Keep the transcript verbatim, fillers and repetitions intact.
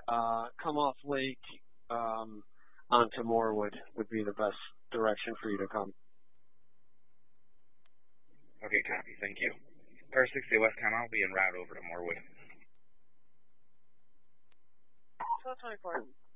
uh, come off Lake um, onto Morewood would be the best direction for you to come. Okay, copy. Thank you. Car sixty West Com, I'll be en route over to Morewood. twelve twenty-four.